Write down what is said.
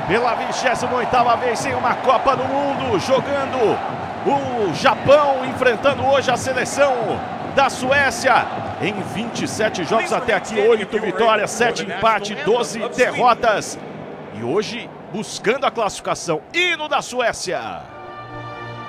pela 28ª vez em uma Copa do Mundo, jogando o Japão, enfrentando hoje a seleção da Suécia. Em 27 jogos até aqui, 8 vitórias, 7 empates, 12 derrotas. E hoje buscando a classificação. Hino da Suécia.